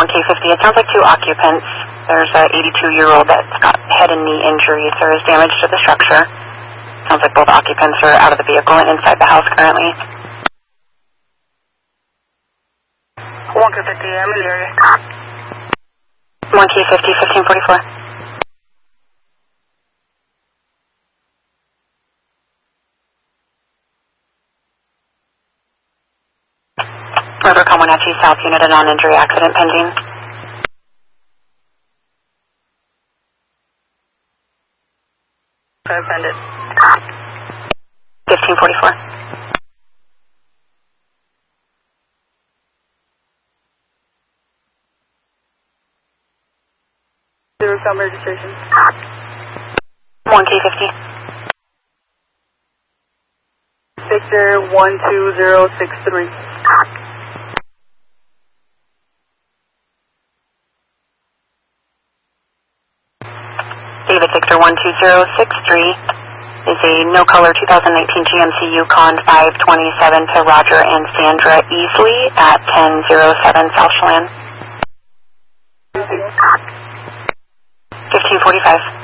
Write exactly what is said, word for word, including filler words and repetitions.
one K fifty, it sounds like two occupants. There's an eighty-two-year-old that's got head and knee injuries. There is damage to the structure. Sounds like both occupants are out of the vehicle and inside the house currently. one K fifty, I'm in the area. one K fifty, fifteen forty-four. Rivercom Wenatchee South Unit, a non-injury accident pending. I've sent it. fifteen forty-four. Rivercom registration. one K fifty. Victor one two zero six three. David Victor one two zero six three is a no-color two thousand nineteen G M C Yukon five twenty-seven to Roger and Sandra Easley at ten oh seven South Chelan. fifteen forty-five.